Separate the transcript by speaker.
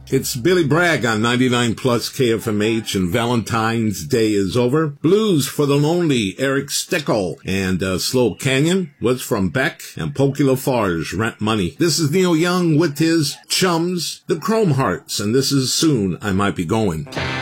Speaker 1: It's Billy Bragg on 99 Plus KFMH, and Valentine's Day is over. Blues for the Lonely, Eric Steckel, and Slow Canyon was from Beck, and Pokey Lafarge, Rent Money. This is Neil Young with his chums, the Chrome Hearts, and this is Soon I Might Be Going.